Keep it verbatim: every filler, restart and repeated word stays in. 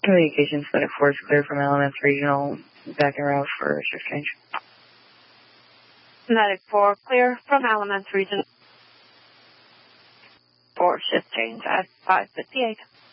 Communications Clinic four is clear from Elements Regional, back en route for shift change. Medic four, clear from Elements Regional for shift change at five fifty-eight.